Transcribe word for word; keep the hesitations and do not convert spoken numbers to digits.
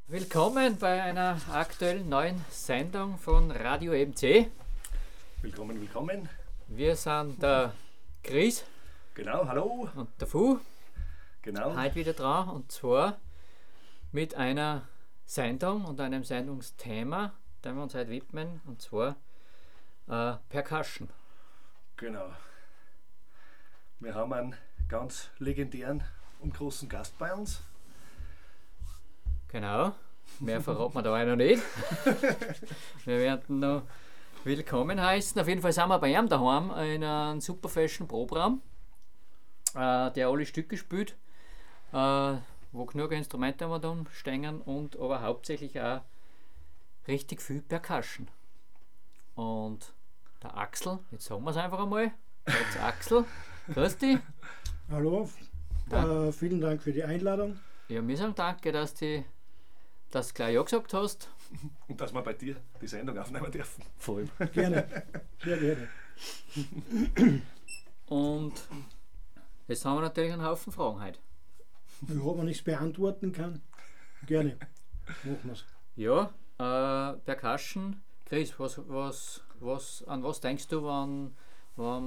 Willkommen bei einer aktuellen neuen Sendung von Radio M C. Willkommen, willkommen. Wir sind der Chris. Genau, hallo. Und der Fu. Genau. Heute wieder dran und zwar mit einer Sendung und einem Sendungsthema, dem wir uns heute widmen, und zwar äh, Percussion. Genau. Wir haben einen ganz legendären und großen Gast bei uns. Genau, mehr verraten wir da auch noch nicht. Wir werden noch willkommen heißen. Auf jeden Fall sind wir bei ihm daheim in einem super fashion Proberaum, äh, der alle Stücke spielt, äh, wo genug Instrumente haben wir da stehen und aber hauptsächlich auch richtig viel Percussion. Und der Axel, jetzt sagen wir es einfach einmal, jetzt Axel, grüß dich. Hallo, äh, vielen Dank für die Einladung. Ja, wir sagen danke, dass du das gleich ja gesagt hast. Und dass wir bei dir die Sendung aufnehmen dürfen. Voll. Gerne, sehr gerne. Und jetzt haben wir natürlich einen Haufen Fragen heute. Ich hoffe, wenn ich es beantworten kann, gerne. Machen wir es. Ja, äh, Percussion. Chris, was, was, was, an was denkst du, wenn, wenn